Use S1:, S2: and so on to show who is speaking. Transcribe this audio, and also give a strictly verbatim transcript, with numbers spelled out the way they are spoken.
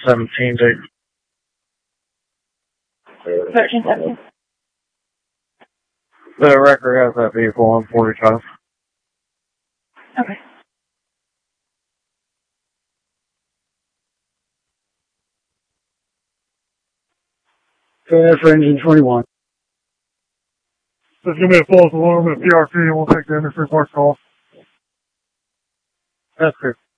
S1: seventeen date.
S2: Thirteen seventeen.
S1: The record has that vehicle on forty-five.
S2: Okay.
S1: Okay, that's for engine twenty-one.
S3: There's going to be a false alarm at P R C, and we'll take the industry parts call.
S1: That's good.